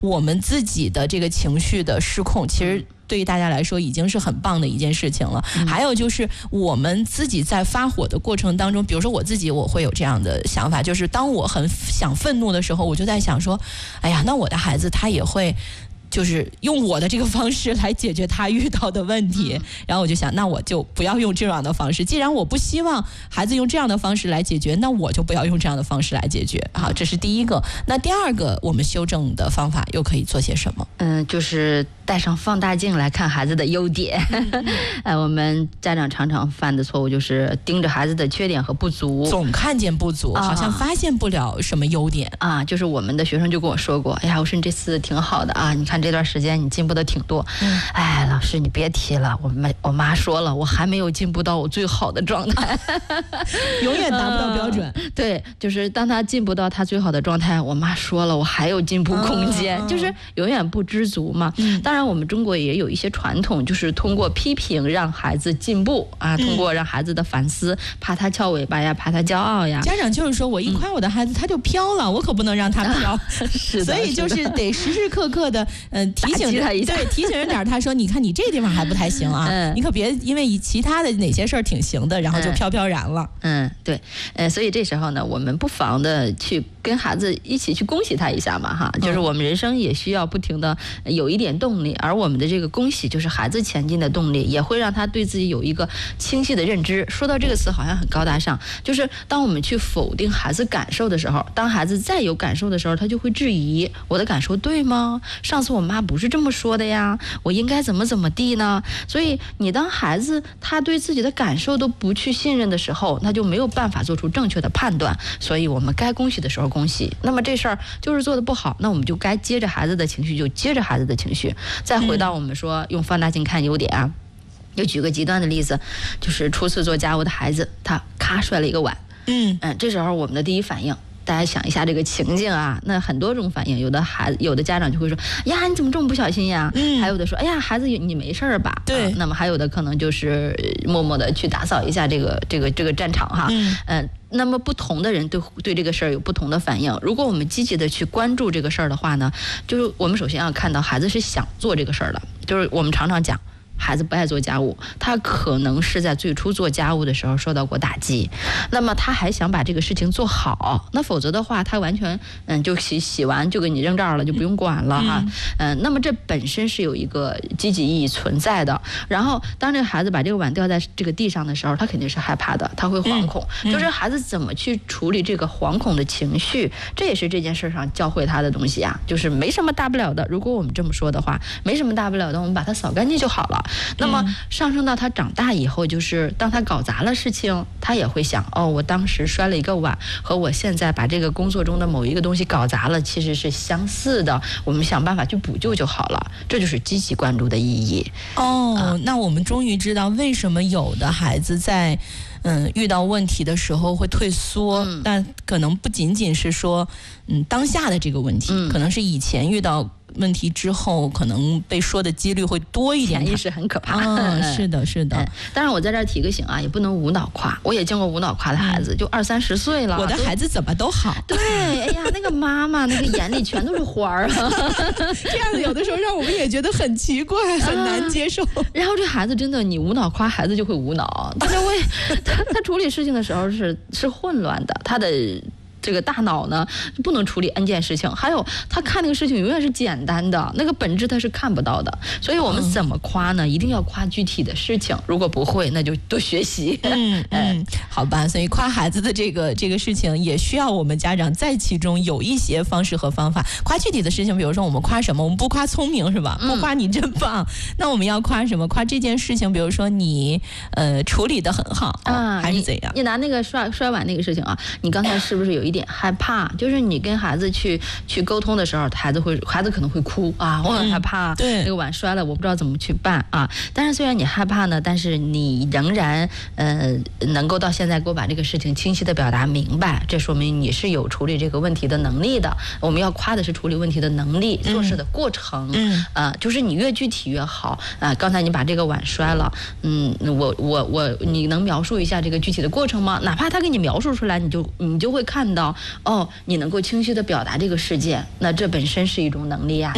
我们自己的这个情绪的失控，其实对于大家来说已经是很棒的一件事情了。还有就是我们自己在发火的过程当中，比如说我自己，我会有这样的想法，就是当我很想愤怒的时候，我就在想说，哎呀，那我的孩子他也会就是用我的这个方式来解决他遇到的问题，然后我就想，那我就不要用这样的方式。既然我不希望孩子用这样的方式来解决，那我就不要用这样的方式来解决。好，这是第一个。那第二个，我们修正的方法又可以做些什么？ 就是带上放大镜来看孩子的优点。我们家长常常犯的错误就是盯着孩子的缺点和不足， 总看见不足，好像发现不了什么优点啊。就是我们的学生就跟我说过，哎呀，我说你这次挺好的啊，你看这段时间你进步的挺多。哎，老师你别提了，我妈说了，我还没有进步到我最好的状态。 永远达不到标准。 对，就是当他进步到他最好的状态，我妈说了，我还有进步空间，就是永远不知足嘛。当然我们中国也有一些传统，就是通过批评让孩子进步啊，通过让孩子的反思，怕他翘尾巴呀，怕他骄傲呀。 家长就是说，我一夸我的孩子他就飘了，我可不能让他飘。 是的， 所以就是得时时刻刻的提醒他一下， 对，提醒着点他说，你看你这地方还不太行啊，你可别因为其他的哪些事儿挺行的，然后就飘飘然了。 对，所以这时候呢，我们不妨的去跟孩子一起去恭喜他一下嘛，哈，就是我们人生也需要不停的有一点动力，而我们的这个恭喜就是孩子前进的动力，也会让他对自己有一个清晰的认知。说到这个词好像很高大上，就是当我们去否定孩子感受的时候，当孩子再有感受的时候，他就会质疑我的感受对吗？上次我妈不是这么说的呀，我应该怎么地呢？所以你当孩子他对自己的感受都不去信任的时候，那就没有办法做出正确的判断。所以我们该恭喜的时候恭喜，那么这事儿就是做的不好，那我们就该接着孩子的情绪，就接着孩子的情绪。再回到我们说用放大镜看优点啊，就举个极端的例子，就是初次做家务的孩子，他咔摔了一个碗，这时候我们的第一反应，大家想一下这个情境啊，那很多种反应，有的家长就会说，呀，你怎么这么不小心呀？还有的说，哎呀，孩子你没事吧？ 对， 那么还有的可能就是默默的去打扫一下这个战场哈，那么不同的人对这个事儿有不同的反应。如果我们积极的去关注这个事儿的话呢，就是我们首先要看到孩子是想做这个事儿的，就是我们常常讲，孩子不爱做家务，他可能是在最初做家务的时候受到过打击，那么他还想把这个事情做好，那否则的话他完全就洗完就给你扔这儿了，就不用管了哈。那么这本身是有一个积极意义存在的。然后当这个孩子把这个碗掉在这个地上的时候，他肯定是害怕的，他会惶恐，就是孩子怎么去处理这个惶恐的情绪，这也是这件事上教会他的东西啊，就是没什么大不了的。如果我们这么说的话，没什么大不了的，我们把它扫干净就好了。那么上升到他长大以后，就是当他搞砸了事情，他也会想，我当时摔了一个碗，和我现在把这个工作中的某一个东西搞砸了，其实是相似的，我们想办法去补救就好了。这就是积极关注的意义。 那我们终于知道为什么有的孩子在遇到问题的时候会退缩，但可能不仅仅是说当下的这个问题，可能是以前遇到问题之后，可能被说的几率会多一点。 潜意识很可怕。 是的，是的。 当然我在这儿提个醒啊，也不能无脑夸。我也见过无脑夸的孩子，就20-30岁了， 我的孩子怎么都好。 对，哎呀，那个妈妈那个眼里全都是花儿啊。 这样子有的时候让我们也觉得很奇怪，很难接受。 然后这孩子真的，你无脑夸孩子就会无脑，他处理事情的时候是混乱的，他的这个大脑呢不能处理 N 件事情，还有他看那个事情永远是简单的，那个本质他是看不到的。所以我们怎么夸呢？一定要夸具体的事情，如果不会那就多学习。 好吧，所以夸孩子的这个事情也需要我们家长在其中有一些方式和方法。夸具体的事情，比如说我们夸什么？我们不夸聪明是吧？不夸你真棒，那我们要夸什么？夸这件事情，比如说你处理得很好还是怎样？ 你拿那个摔碗那个事情啊，你刚才是不是有一点害怕？就是你跟孩子去沟通的时候，孩子可能会哭啊，我很害怕， 对， 那个碗摔了，我不知道怎么去办啊。但是虽然你害怕呢，但是你仍然能够到现在给我把这个事情清晰的表达明白，这说明你是有处理这个问题的能力的。我们要夸的是处理问题的能力，做事的过程，就是你越具体越好啊。刚才你把这个碗摔了，你能描述一下这个具体的过程吗？哪怕他给你描述出来，你就会看到，你能够清晰的表达这个事件，那这本身是一种能力呀。